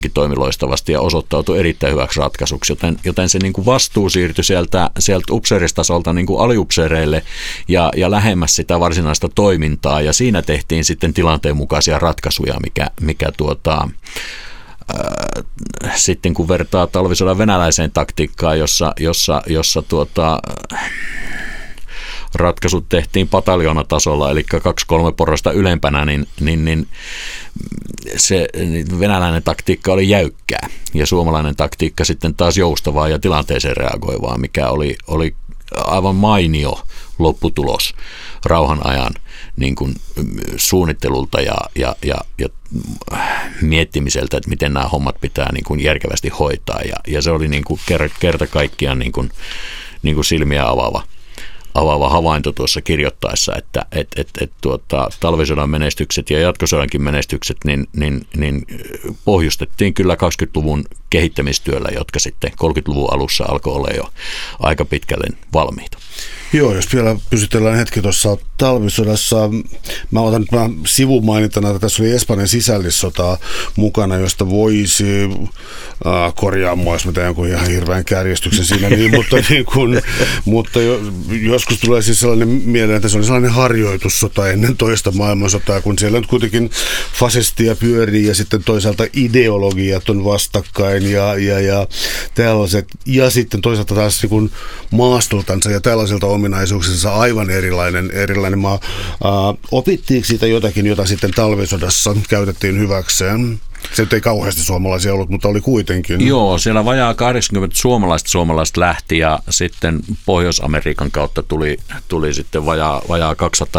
toimi loistavasti ja osoittautui erittäin hyväksi ratkaisuksi, joten se niin kuin vastuu siirtyi sieltä upseeristasolta niin kuin aliupseereille ja lähemmäs sitä varsinaista toimintaa, ja siinä tehtiin sitten tilanteen mukaisia ratkaisuja, mikä sitten kun vertaa talvisodan venäläiseen taktiikkaan, jossa ratkaisut tehtiin pataljoonatasolla, eli 2-3 porrasta ylempänä, niin se venäläinen taktiikka oli jäykkää ja suomalainen taktiikka sitten taas joustavaa ja tilanteeseen reagoivaa, mikä oli aivan mainio lopputulos rauhan ajan niin kuin suunnittelulta ja miettimiseltä, että miten nämä hommat pitää niin kuin järkevästi hoitaa, ja se oli niin kuin kerta kaikkiaan niin kuin silmiä avaava havainto tuossa kirjoittaessa, että talvisodan menestykset ja jatkosodankin menestykset niin pohjustettiin kyllä 20-luvun kehittämistyöllä, jotka sitten 30-luvun alussa alkoi olla jo aika pitkälle valmiita. Joo, jos vielä pysytellään hetki tuossa talvisodassa. Mä otan sivumainintana, että tässä oli Espanjan sisällissota mukana, josta voisi korjaa mua, jos mä teen jonkun ihan hirveän kärjestyksen siinä, mutta joskus tulee siis sellainen mieleen, että se oli sellainen harjoitussota ennen toista maailmansotaa, kun siellä nyt kuitenkin fasistia pyörii ja sitten toisaalta ideologiat on vastakkain ja tällaiset, ja sitten toisaalta taas niin kuin maastoltansa ja tällaisilta ominaisuuksensa aivan erilainen maa. Opittiinko siitä jotakin, jota sitten talvisodassa käytettiin hyväkseen? Se ei kauheasti suomalaisia ollut, mutta oli kuitenkin. Joo, siellä vajaa 80 suomalaista lähti, ja sitten Pohjois-Amerikan kautta tuli sitten vajaa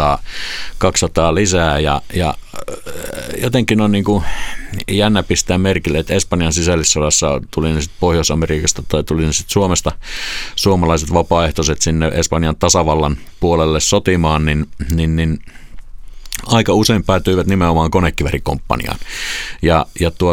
200 lisää, ja jotenkin on niin kuin jännä pistää merkille, että Espanjan sisällissodassa tuli ne sitten Pohjois-Amerikasta tai tuli ne sitten Suomesta suomalaiset vapaaehtoiset sinne Espanjan tasavallan puolelle sotimaan, niin aika usein päätyivät nimenomaan konekiväärikomppaniaan. Ja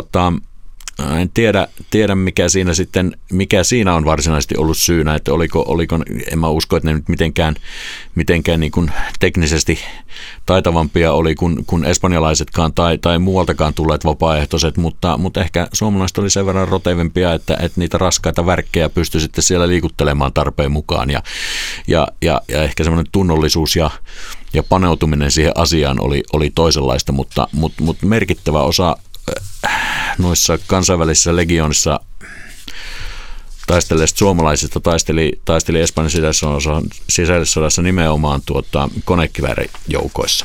en tiedä mikä siinä on varsinaisesti ollut syynä, että oliko en mä usko, että ne nyt mitenkään niin kuin teknisesti taitavampia oli kuin espanjalaisetkaan tai muualtakaan tulleet vapaaehtoiset, mutta ehkä suomalaiset oli sen verran rotevempia, että niitä raskaita värkkejä pystyi sitten siellä liikuttelemaan tarpeen mukaan, ja ehkä semmoinen tunnollisuus ja paneutuminen siihen asiaan oli toisenlaista, mutta merkittävä osa noissa kansainvälisissä legioonissa taistelleista suomalaisista taisteli Espanjan sisällissodassa nimenomaan konekiväärijoukoissa.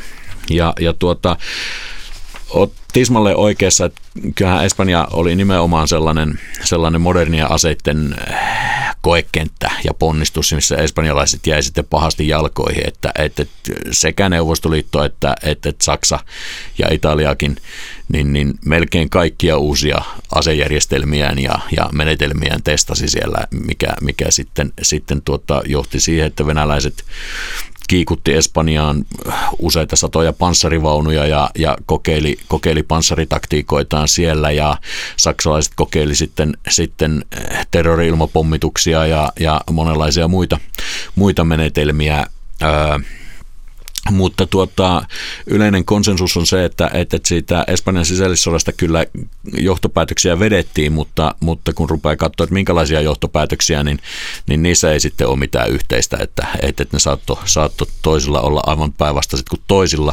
Olet tismalleen oikeassa, että kyllähän Espanja oli nimenomaan sellainen modernia aseiden koekenttä ja ponnistus, missä espanjalaiset jäi sitten pahasti jalkoihin, että sekä Neuvostoliitto että Saksa ja Italiakin niin melkein kaikkia uusia asejärjestelmiään ja menetelmiään testasi siellä, mikä sitten johti siihen, että venäläiset kiikutti Espanjaan useita satoja panssarivaunuja ja kokeili panssaritaktiikoitaan siellä, ja saksalaiset kokeili sitten terrori-ilmapommituksia ja monenlaisia muita menetelmiä. Mutta yleinen konsensus on se, että siitä Espanjan sisällissodasta kyllä johtopäätöksiä vedettiin, mutta kun rupeaa katsoa, että minkälaisia johtopäätöksiä, niin niissä ei sitten ole mitään yhteistä, että ne saattoi toisilla olla aivan päinvastaiset kuin toisilla.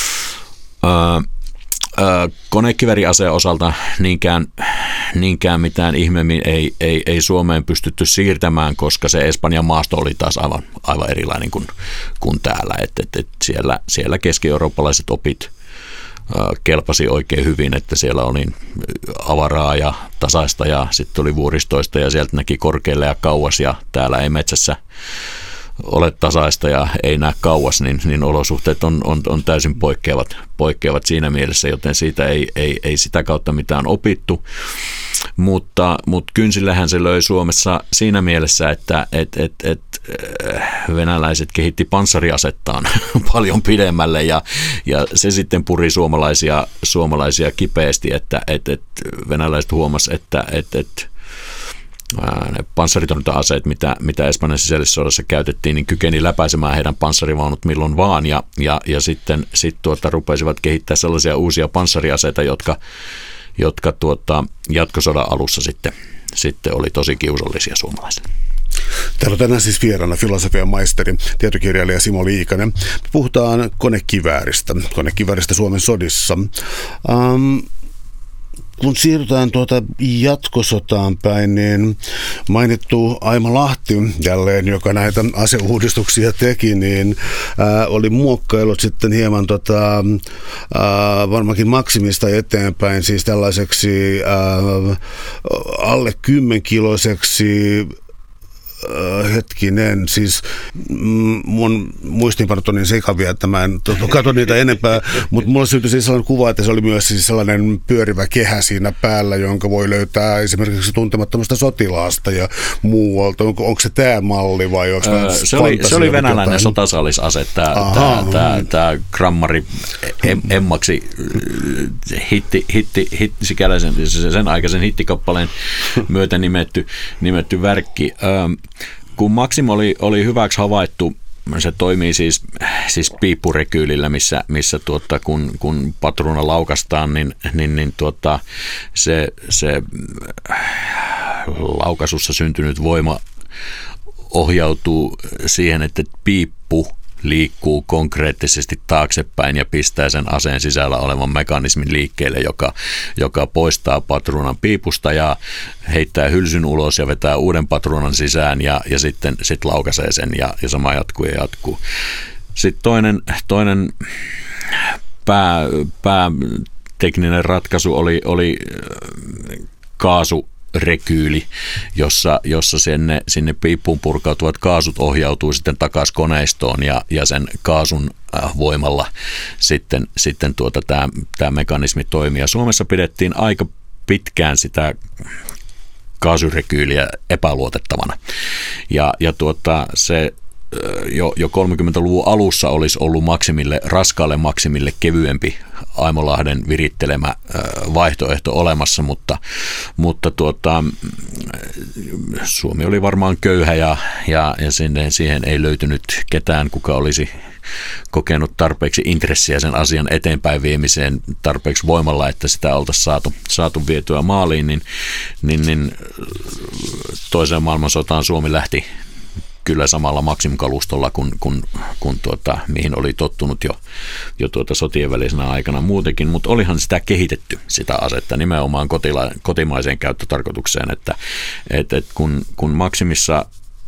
Konekivääriaseen osalta niinkään mitään ihmeemmin ei Suomeen pystytty siirtämään, koska se Espanjan maasto oli taas aivan erilainen kuin täällä. Siellä keski-eurooppalaiset opit kelpasi oikein hyvin, että siellä oli avaraa ja tasaista ja sitten oli vuoristoista ja sieltä näki korkealle ja kauas, ja täällä ei metsässä ole tasaista ja ei näe kauas, niin olosuhteet on täysin poikkeavat siinä mielessä, joten siitä ei sitä kautta mitään opittu. Mutta kynsillähän se löi Suomessa siinä mielessä, että venäläiset kehitti panssariasettaan paljon pidemmälle, ja se sitten puri suomalaisia kipeästi, että venäläiset huomasi, että ne panssaritorjunta-aseet, mitä Espanjan sisällissodassa käytettiin, niin kykeni läpäisemään heidän panssarivaunut milloin vaan, ja sitten rupesivat kehittää sellaisia uusia panssariaseita, jotka jatkosodan alussa sitten oli tosi kiusallisia suomalaisille. Täällä on tänään siis vieraana filosofian maisteri, tietokirjailija Simo Liikanen. Puhutaan konekivääristä Suomen sodissa. Kun siirrytään jatkosotaan päin, niin mainittu Aimo Lahti jälleen, joka näitä aseuudistuksia teki, niin oli muokkaillut sitten hieman varmaankin Maksimista eteenpäin, siis tällaiseksi alle 10-kiloiseksi siis mun muistiinpanot on niin sekavia, että mä en katso niitä enempää, mutta mulla syntyi siis sellainen kuva, että se oli myös siis sellainen pyörivä kehä siinä päällä, jonka voi löytää esimerkiksi tuntemattomasta sotilaasta ja muualta. Onko se tämä malli vai onko se oli venäläinen sotasallisase, tämä grammari emmaksi sen aikaisen hittikappaleen myötä nimetty värkki. Kun Maxim oli hyväksi havaittu, se toimii siis piippurekyylillä, missä kun patruuna laukastaan, niin se laukaisussa syntynyt voima ohjautuu siihen, että piippu liikkuu konkreettisesti taaksepäin ja pistää sen aseen sisällä olevan mekanismin liikkeelle, joka poistaa patruunan piipusta ja heittää hylsyn ulos ja vetää uuden patruunan sisään ja sitten laukaisee sen ja sama jatkuu. Sitten toinen päätekninen ratkaisu oli kaasurekyyli, jossa sinne piippuun purkautuvat kaasut ohjautuu sitten takaisin koneistoon ja sen kaasun voimalla sitten tämä mekanismi toimii. Ja Suomessa pidettiin aika pitkään sitä kaasurekyyliä epäluotettavana. Se jo 30-luvun alussa olisi ollut raskaalle Maximille kevyempi Aimo Lahden virittelemä vaihtoehto olemassa, mutta Suomi oli varmaan köyhä ja siihen ei löytynyt ketään, kuka olisi kokenut tarpeeksi intressiä sen asian eteenpäin viemiseen tarpeeksi voimalla, että sitä oltaisiin saatu vietyä maaliin, niin toiseen maailmansotaan Suomi lähti kyllä samalla Maxim-kalustolla mihin oli tottunut jo sotien välisenä aikana muutenkin, mutta olihan sitä kehitetty, sitä asetta nimenomaan kotimaiseen käyttötarkoitukseen, että kun Maximissa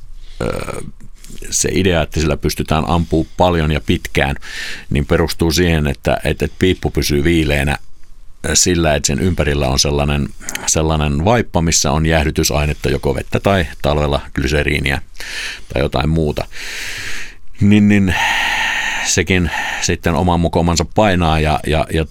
se idea, että sillä pystytään ampumaan paljon ja pitkään, niin perustuu siihen, että piippu pysyy viileänä sillä, että sen ympärillä on sellainen vaippa, missä on jäähdytysainetta, joko vettä tai talvella glyseriiniä tai jotain muuta. Niin sekin sitten oman mokomansa painaa ja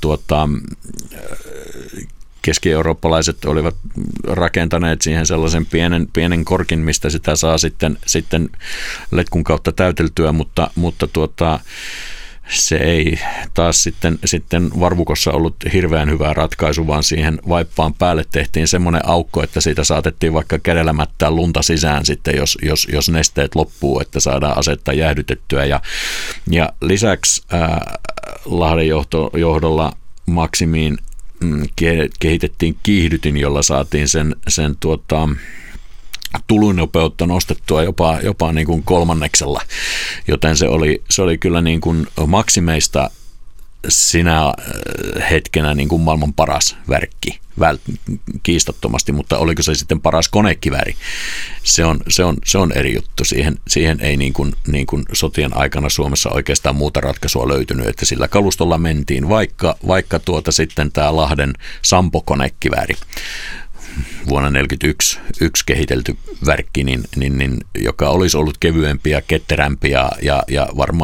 keski-eurooppalaiset olivat rakentaneet siihen sellaisen pienen korkin, mistä sitä saa sitten letkun kautta täyteltyä, mutta se ei taas sitten Varvukossa ollut hirveän hyvä ratkaisu, vaan siihen vaippaan päälle tehtiin semmoinen aukko, että siitä saatettiin vaikka kädellä mättää lunta sisään sitten, jos nesteet loppuu, että saadaan asetta jäähdytettyä. Ja lisäksi Lahden johdolla Maximiin kehitettiin kiihdytin, jolla saatiin sen tulunopeutta nostettua jopa niin kuin 3/3, joten se oli kyllä niin kuin Maximeista sinä hetkenä niin kuin maailman paras värkki, kiistattomasti, mutta oliko se sitten paras konekivääri? Se on eri juttu. Siihen ei niin kuin sotien aikana Suomessa oikeastaan muuta ratkaisua löytynyt, että sillä kalustolla mentiin, vaikka sitten tämä Lahden Sampo-konekivääri vuonna 1941 kehitelty värkki, joka olisi ollut kevyempi ja ketterämpi ja